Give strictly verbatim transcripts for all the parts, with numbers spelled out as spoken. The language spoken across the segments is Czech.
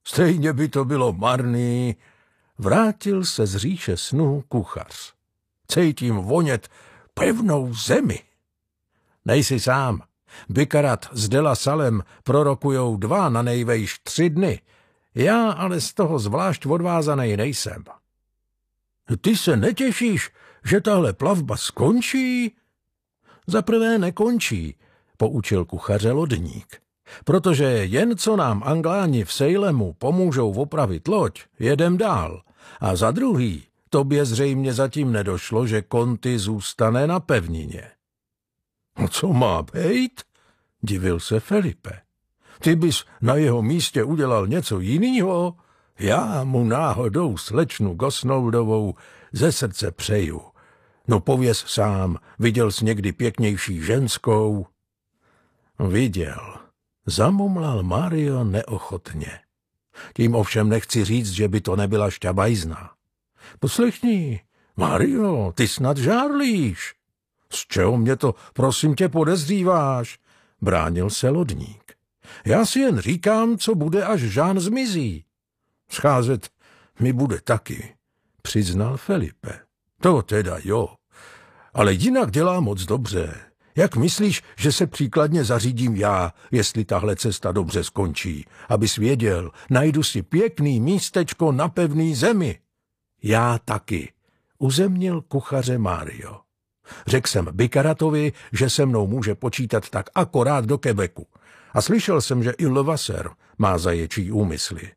Stejně by to bylo marný. Vrátil se z říše snů kuchař. Cítím vonět pevnou zemi. Nejsi sám. Bikarat s Dela Salem prorokujou dva na nejvejš tři dny. Já ale z toho zvlášť odvázanej nejsem. Ty se netěšíš, že tahle plavba skončí? Zaprvé nekončí, poučil kuchaře lodník. Protože jen co nám Angláni v Sejlemu pomůžou opravit loď, jedem dál. A za druhý, tobě zřejmě zatím nedošlo, že Conti zůstane na pevnině. No co má bejt? Divil se Felipe. Ty bys na jeho místě udělal něco jinýho? Já mu náhodou slečnu Gosnoldovou ze srdce přeju. No pověz sám, viděl jsi někdy pěknější ženskou? Viděl. Zamumlal Mario neochotně. Tím ovšem nechci říct, že by to nebyla šťabajzna. Poslechni, Mario, ty snad žárlíš. Z čeho mě to, prosím tě, podezříváš? Bránil se lodník. Já si jen říkám, co bude, až Žán zmizí. Scházet mi bude taky, přiznal Felipe. To teda jo, ale jinak dělá moc dobře. Jak myslíš, že se příkladně zařídím já, jestli tahle cesta dobře skončí? Abys věděl, najdu si pěkný místečko na pevný zemi. Já taky, uzemnil kuchaře Mario. Řekl jsem Bikaratovi, že se mnou může počítat tak akorát do Quebecu. A slyšel jsem, že i Levasseur má zaječí úmysly.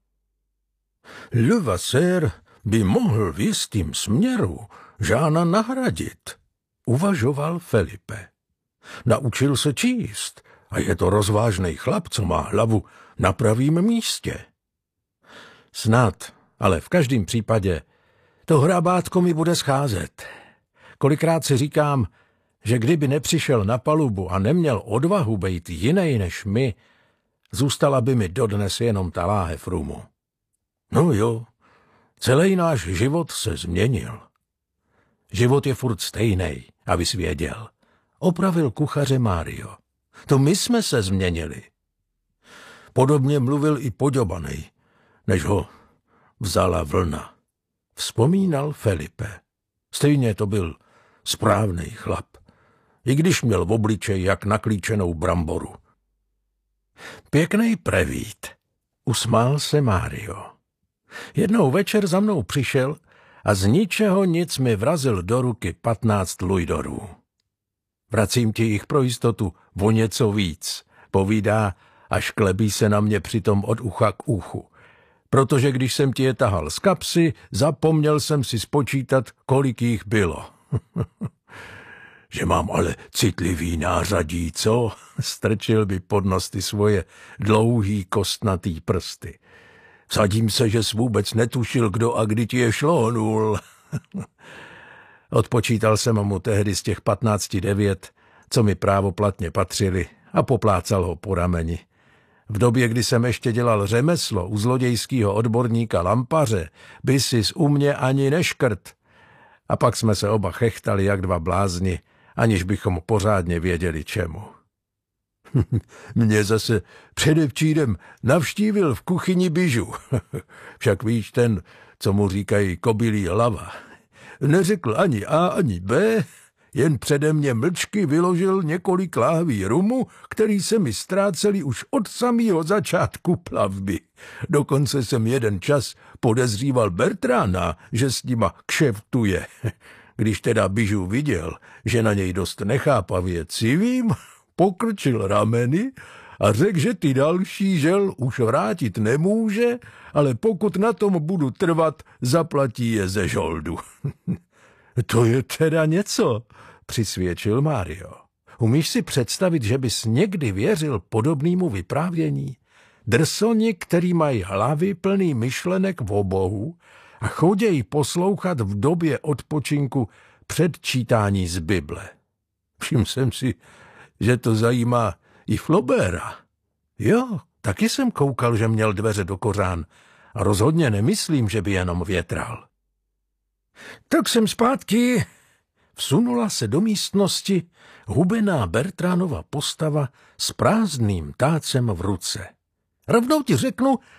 Levasseur by mohl v jistým směru Žána nahradit, uvažoval Felipe. Naučil se číst a je to rozvážnej chlap, co má hlavu na pravým místě. Snad, ale v každém případě to hrabátko mi bude scházet. Kolikrát si říkám, že kdyby nepřišel na palubu a neměl odvahu bejt jinej než my, zůstala by mi dodnes jenom ta láhev rumu. No jo, celý náš život se změnil. Život je furt stejnej, abys věděl. Opravil kuchaře Mario. To my jsme se změnili. Podobně mluvil i Poďobanej, než ho vzala vlna. Vzpomínal Felipe. Stejně to byl správnej chlap, i když měl v obličeji jak naklíčenou bramboru. Pěknej prevít, usmál se Mario. Jednou večer za mnou přišel a z ničeho nic mi vrazil do ruky patnáct lujdorů. Vracím ti jich pro jistotu o něco víc, povídá a šklebí se na mě přitom od ucha k uchu. Protože když jsem ti je tahal z kapsy, zapomněl jsem si spočítat, kolik jich bylo. Že mám ale citlivý nářadí, co? Strčil by pod nos ty svoje dlouhý kostnatý prsty. Vsadím se, že jsi vůbec netušil, kdo a kdy ti je šlónul. Odpočítal jsem mu tehdy z těch patnácti devět, co mi právoplatně patřili, a poplácal ho po rameni. V době, kdy jsem ještě dělal řemeslo u zlodějského odborníka Lampaře, by sis u mě ani neškrt. A pak jsme se oba chechtali jak dva blázni, aniž bychom pořádně věděli čemu. Mě zase předevčírem navštívil v kuchyni Bižu. Však víš, ten, co mu říkají kobylí hlava. Neřekl ani A, ani B, jen přede mě mlčky vyložil několik láhví rumu, který se mi ztráceli už od samého začátku plavby. Dokonce jsem jeden čas podezříval Bertrána, že s nima kšeftuje. Když teda Bižu viděl, že na něj dost nechápavě civím, pokrčil rameny a řekl, že ty další žel už vrátit nemůže, ale pokud na tom budu trvat, zaplatí je ze žoldu. To je teda něco, přisvědčil Mario. Umíš si představit, že bys někdy věřil podobnému vyprávění? Drsoni, který mají hlavy plný myšlenek v obohu a chodějí poslouchat v době odpočinku předčítání z Bible. Všiml jsem si, že to zajímá i Flaubera. Jo, taky jsem koukal, že měl dveře do kořán a rozhodně nemyslím, že by jenom větral. Tak jsem zpátky. Vsunula se do místnosti hubená Bertránova postava s prázdným tácem v ruce. Rovnou ti řeknu,